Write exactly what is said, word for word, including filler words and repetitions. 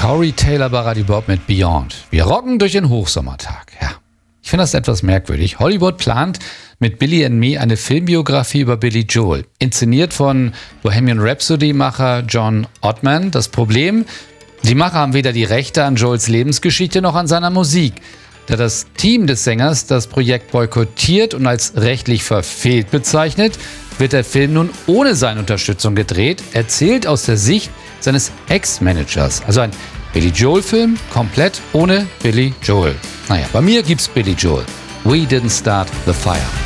Corey Taylor Baradi Bob mit Beyond. Wir rocken durch den Hochsommertag. Ja, ich finde das etwas merkwürdig. Hollywood plant mit Billy and Me eine Filmbiografie über Billy Joel. Inszeniert von Bohemian Rhapsody-Macher John Ottman. Das Problem, die Macher haben weder die Rechte an Joels Lebensgeschichte noch an seiner Musik. Da das Team des Sängers das Projekt boykottiert und als rechtlich verfehlt bezeichnet, wird der Film nun ohne seine Unterstützung gedreht, erzählt aus der Sicht seines Ex-Managers. Also ein Billy Joel-Film, komplett ohne Billy Joel. Naja, bei mir gibt's Billy Joel. We didn't start the fire.